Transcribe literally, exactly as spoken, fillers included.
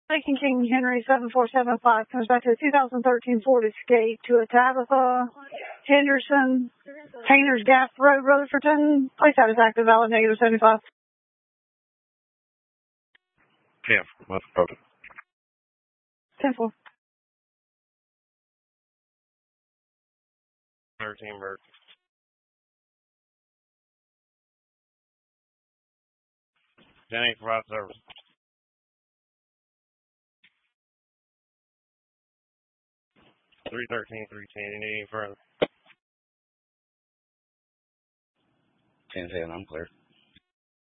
Lincoln King Henry seven four seven five comes back to a two thousand thirteen Ford Escape to a Tabitha Henderson, Painter's Gap Road, Rutherfordton. Place status active, valid, negative seventy-five. Yeah, let's go. ten four. thirteen bird. ten eight provide service. three thirteen, three ten, you need any further? ten seven, I'm clear.